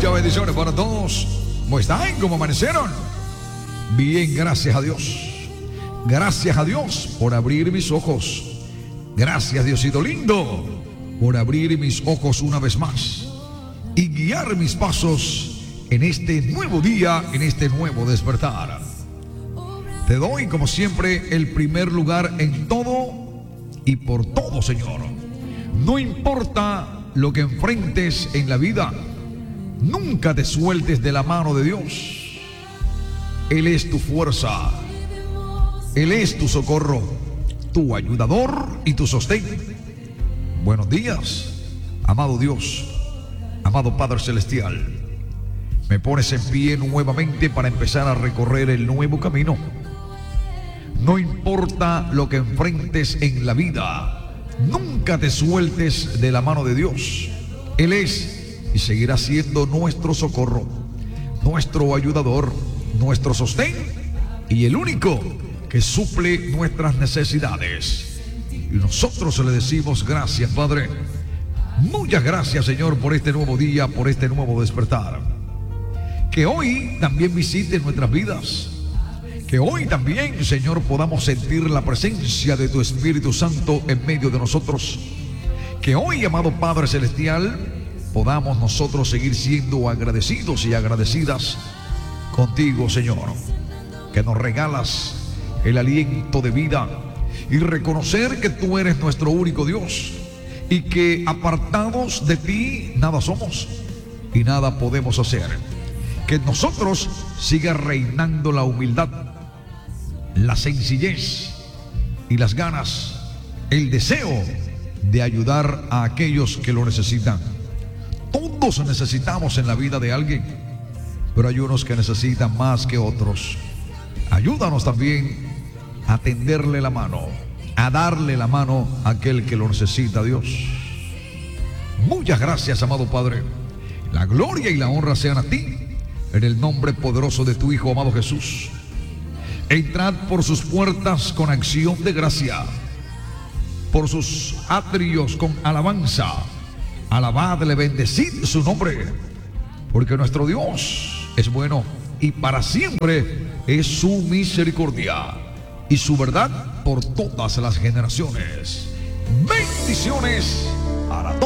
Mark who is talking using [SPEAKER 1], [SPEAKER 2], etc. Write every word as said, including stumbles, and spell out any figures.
[SPEAKER 1] Muchas bendiciones para todos. ¿Cómo están? ¿Cómo amanecieron? Bien, gracias a Dios. Gracias a Dios por abrir mis ojos. Gracias, Diosito lindo, por abrir mis ojos una vez más y guiar mis pasos en este nuevo día, en este nuevo despertar. Te doy, como siempre, el primer lugar en todo y por todo, Señor. No importa lo que enfrentes en la vida, nunca te sueltes de la mano de Dios. Él es tu fuerza, Él es tu socorro, tu ayudador y tu sostén. Buenos días, amado Dios, amado Padre Celestial. Me pones en pie nuevamente para empezar a recorrer el nuevo camino. No importa lo que enfrentes en la vida, nunca te sueltes de la mano de Dios. Él es y seguirá siendo nuestro socorro, nuestro ayudador, nuestro sostén y el único que suple nuestras necesidades. Y nosotros le decimos gracias, Padre. Muchas gracias, Señor, por este nuevo día, por este nuevo despertar. Que hoy también visite nuestras vidas. Que hoy también, Señor, podamos sentir la presencia de tu Espíritu Santo en medio de nosotros. Que hoy, amado Padre Celestial, podamos nosotros seguir siendo agradecidos y agradecidas contigo, Señor, que nos regalas el aliento de vida y reconocer que tú eres nuestro único Dios y que apartados de ti nada somos y nada podemos hacer. Que en nosotros siga reinando la humildad, la sencillez y las ganas, el deseo de ayudar a aquellos que lo necesitan. Todos necesitamos en la vida de alguien, pero hay unos que necesitan más que otros. Ayúdanos también a tenderle la mano, a darle la mano a aquel que lo necesita, Dios. Muchas gracias, amado Padre. La gloria y la honra sean a ti, en el nombre poderoso de tu Hijo amado Jesús. Entrad por sus puertas con acción de gracia, por sus atrios con alabanza. Alabadle, bendecid su nombre, porque nuestro Dios es bueno y para siempre es su misericordia y su verdad por todas las generaciones. Bendiciones para todos.